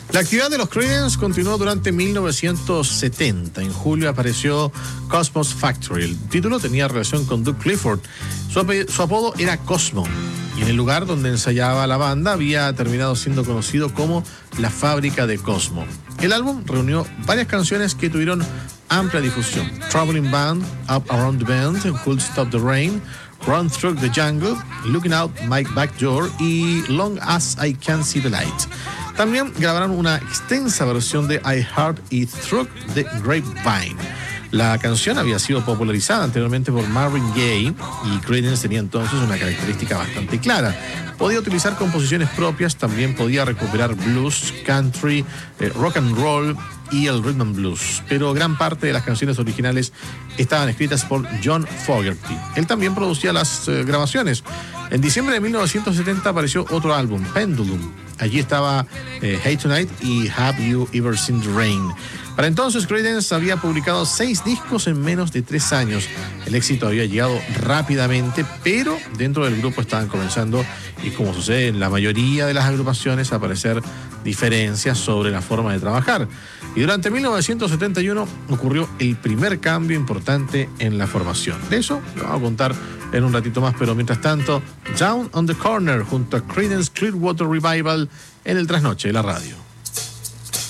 La actividad de los Creedence continuó durante 1970. En julio apareció Cosmo's Factory. El título tenía relación con Doug Clifford. Su apodo era Cosmo. Y en el lugar donde ensayaba la banda había terminado siendo conocido como la fábrica de Cosmo. El álbum reunió varias canciones que tuvieron amplia difusión. Traveling Band, Up Around the Bend, Who'll Stop the Rain, Run Through the Jungle, Looking Out My Back Door y Long As I Can See the Light. También grabaron una extensa versión de I Heart It Through the Grapevine. La canción había sido popularizada anteriormente por Marvin Gaye y Creedence tenía entonces una característica bastante clara. Podía utilizar composiciones propias, también podía recuperar blues, country, rock and roll y el rhythm and blues, pero gran parte de las canciones originales estaban escritas por John Fogerty. Él también producía las grabaciones. En diciembre de 1970 apareció otro álbum, Pendulum. Allí estaba Hey Tonight y Have You Ever Seen the Rain. Para entonces, Creedence había publicado 6 discos en menos de 3 años. El éxito había llegado rápidamente, pero dentro del grupo estaban comenzando, y como sucede en la mayoría de las agrupaciones, a aparecer diferencias sobre la forma de trabajar. Y durante 1971 ocurrió el primer cambio importante en la formación. De eso lo vamos a contar en un ratito más, pero mientras tanto, Down on the Corner junto a Creedence Clearwater Revival en el Trasnoche de la radio.